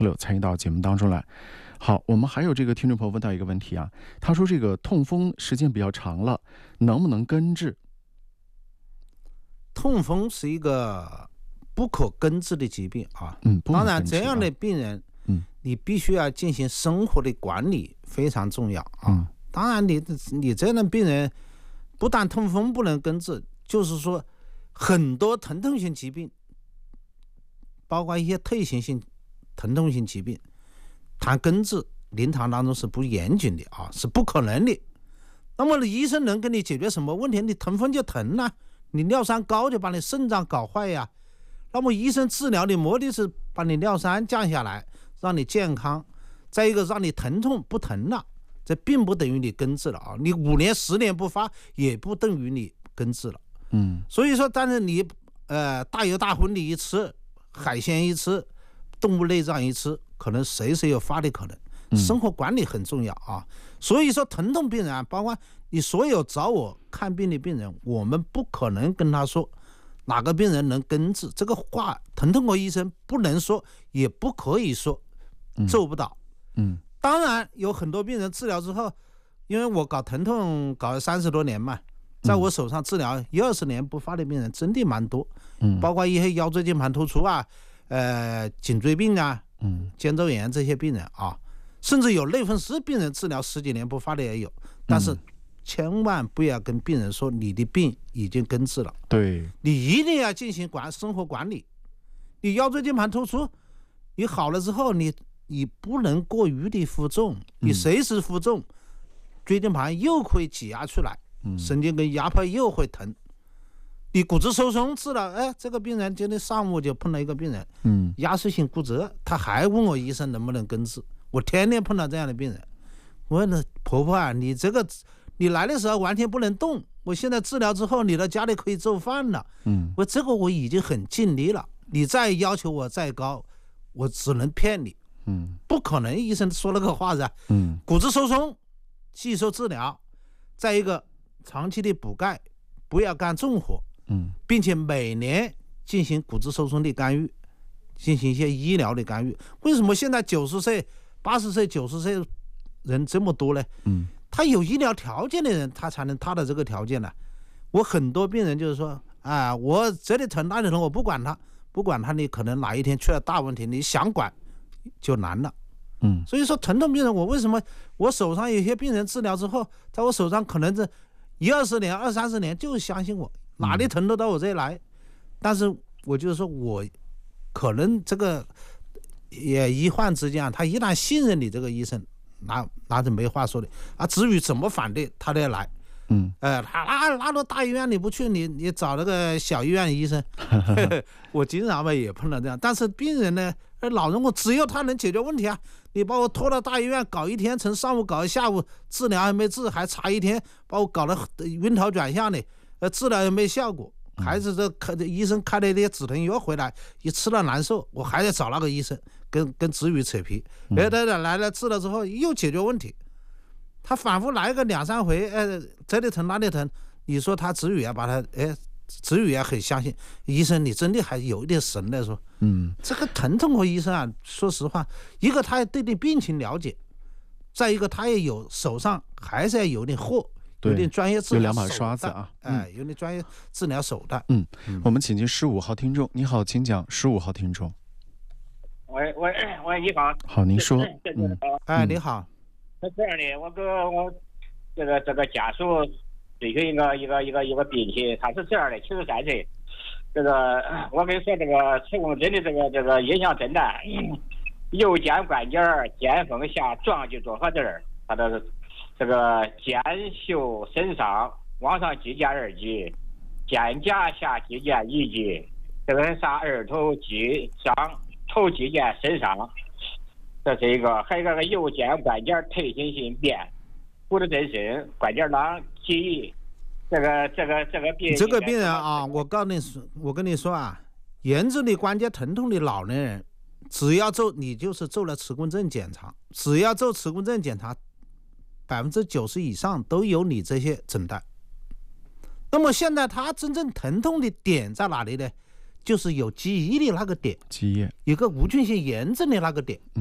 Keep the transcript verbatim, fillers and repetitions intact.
乐参与到节目当中来。好，我们还有这个听众朋友问到一个问题啊，他说这个痛风时间比较长了，能不能根治？ 痛风是一个不可根治的疾病啊， 嗯， 当然这样的病人， 嗯， 你必须要进行生活的管理，非常重要啊。 嗯、 当然你，你你这样的病人，不但痛风不能根治，就是说很多疼痛性疾病，包括一些退行性疼痛性疾病，谈根治临床当中是不严谨的啊，是不可能的。那么医生能给你解决什么问题？你疼风就疼了、啊，你尿酸高就把你肾脏搞坏呀。那么医生治疗的目的是把你尿酸降下来，让你健康，再一个让你疼痛不疼了，这并不等于你根治了啊！你五年十年不发，也不等于你根治了。 嗯， 所以说，但是你呃大油大荤的一吃，海鲜一吃，动物内脏一吃，可能随时有发的可能。生活管理很重要啊。所以说，疼痛病人啊，包括你所有找我看病的病人，我们不可能跟他说哪个病人能根治，这个话疼痛科医生不能说，也不可以说，做不到。 嗯， 当然有很多病人治疗之后，因为我搞疼痛搞了三十多年嘛，在我手上治疗一二十年不发的病人真的蛮多。嗯，包括一些腰椎间盘突出啊，呃，颈椎病啊，嗯，肩周炎这些病人啊，甚至有类风湿病人治疗十几年不发的也有。但是千万不要跟病人说你的病已经根治了， 对， 你一定要进行管生活管理。你腰椎间盘突出，你好了之后，你你不能过于的负重，你随时负重，椎间盘又会挤压出来，神经根压迫又会疼。你骨质疏松治了，哎，这个病人今天上午就碰到一个病人，嗯，压缩性骨折，他还问我医生能不能根治。我天天碰到这样的病人，我问了婆婆啊，你这个你来的时候完全不能动，我现在治疗之后，你到家里可以做饭了，嗯，我这个我已经很尽力了，你再要求我再高，我只能骗你，嗯，不可能。医生说了个话噻，嗯，骨质疏松，继续治疗，再一个长期的补钙，不要干重活。嗯，并且每年进行骨质疏松的干预，进行一些医疗的干预。为什么现在九十岁、八十岁、九十岁人这么多呢？嗯，他有医疗条件的人，他才能他的这个条件呢。我很多病人就是说，啊，我这里疼那里疼，我不管他，不管他，你可能哪一天出了大问题，你想管就难了。嗯，所以说疼痛病人，我为什么我手上有些病人治疗之后，在我手上可能是一二十年、二三十年，就相信我。哪里疼都到我这里来，但是我就是说我可能这个也医患之间啊，他一旦信任你这个医生，那那就没话说的啊。至于怎么反对，他都要来。嗯，呃，他那那到大医院你不去，你你找那个小医院的医生，我经常吧也碰到这样。但是病人呢，老人我只有他能解决问题啊。你把我拖到大医院搞一天，从上午搞到下午，治疗还没治，还查一天，把我搞得晕头转向的。呃，治疗也没效果，还是这开医生开了一些止疼药回来，一吃了难受，我还得找那个医生跟跟子宇扯皮。哎，对对，来了治了之后又解决问题，他反复来个两三回，哎，这里疼那里疼，你说他子宇啊，把他哎，子宇也很相信医生，你真的还有一点神来说，嗯，这个疼痛科医生啊，说实话，一个他对你病情了解，再一个他也有手上还是要有点货。有点专业治疗， 有两把刷子啊， 哎、嗯，有点专业治疗手段。 嗯，嗯我们请进十五号听众，你好，请讲。十五号听众， 喂喂喂，你好。 好，您说。 嗯，哎，你好。 是这样的，我跟我这个这个家属咨询一个一个一个一个病情，他是这样的，七十三岁。这个我跟你说，这个磁共振的这个这个影像诊断，右肩关节肩峰下撞击左核质，他的。这个肩袖身上往上肌腱二级，肩胛下肌腱一级，这个上二头肌上头肌腱身上，这是一个，还有一个右肩关节退行性变，骨质增生，关节囊记忆，这个这个这个病， 这个病人啊，我告诉你，我跟你说啊，严重的关节疼痛的老年人，只要做你就是做了磁共振检查，只要做磁共振检查。百分之九十以上都有你这些诊断。那么现在他真正疼痛的点在哪里呢？ 就是有记忆的那个点， 积液。 一个无菌性炎症的那个点。